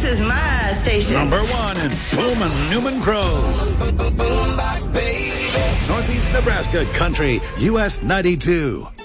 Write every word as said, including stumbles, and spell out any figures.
is my station. Number one in Boomin' Newman Grove. Northeast Nebraska Country, U S ninety-two.